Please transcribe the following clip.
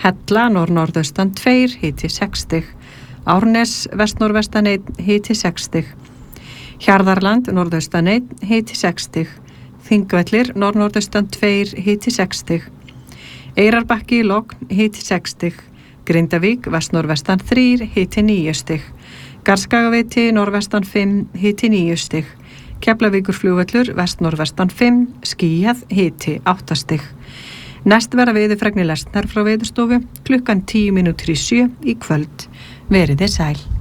Hella norðaustan 2, hiti 6 stig. Árnes vestnorðvestan 1, hiti 6 stig. Hjarðarland norðaustan 1, hiti 6 stig. Þingvellir norðaustan 2, hiti 6 stig. Eyrarbakki Logn, hiti 6 stig. Grindavík vestnorðvestan 3, hiti 9 stig. Garðskagaviti norðvestan 5, hiti 9 stig. Keflavíkurflugvöllur vestnorðvestan 5, skýjað, hiti 8 stig. Næst verða veðurfregnir lesnar frá Veðurstofu klukkan 7:10 í kvöld. Verið þið sæl.